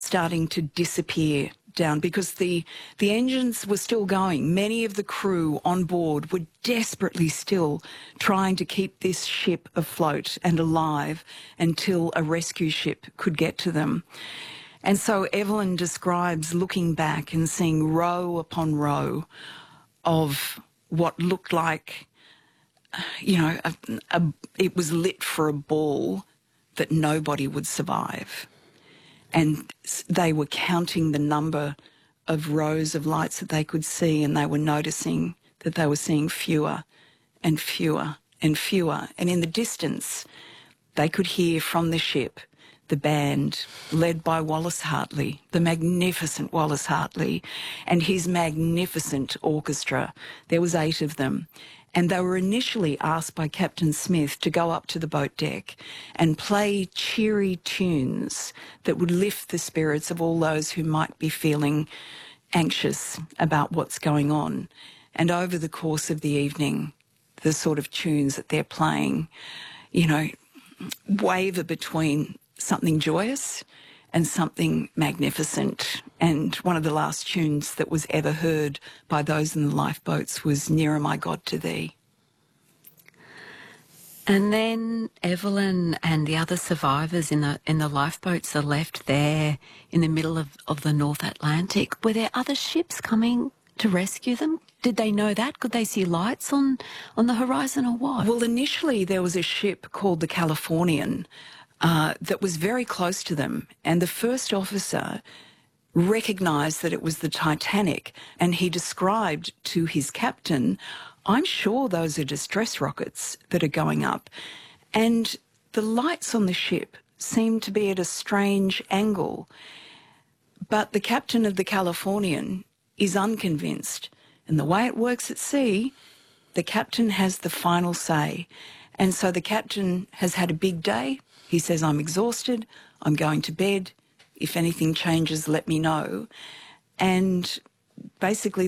starting to disappear down because the engines were still going. Many of the crew on board were desperately still trying to keep this ship afloat and alive until a rescue ship could get to them. And so Evelyn describes looking back and seeing row upon row of what looked like, you know, it was lit for a ball that nobody would survive. And they were counting the number of rows of lights that they could see, and they were noticing that they were seeing fewer and fewer and fewer. And in the distance, they could hear from the ship the band led by Wallace Hartley, the magnificent Wallace Hartley, and his magnificent orchestra. There was 8 of them. And they were initially asked by Captain Smith to go up to the boat deck and play cheery tunes that would lift the spirits of all those who might be feeling anxious about what's going on. And over the course of the evening, the sort of tunes that they're playing, you know, waver between something joyous and something magnificent. And one of the last tunes that was ever heard by those in the lifeboats was Nearer My God to Thee. And then Evelyn and the other survivors in the lifeboats are left there in the middle of the North Atlantic. Were there other ships coming to rescue them? Did they know that? Could they see lights on the horizon or what? Well, initially there was a ship called the Californian that was very close to them, and the first officer recognised that it was the Titanic, and he described to his captain, I'm sure those are distress rockets that are going up. And the lights on the ship seemed to be at a strange angle, but the captain of the Californian is unconvinced. And the way it works at sea, the captain has the final say. And so the captain has had a big day. He says, I'm exhausted, I'm going to bed. If anything changes, let me know. And basically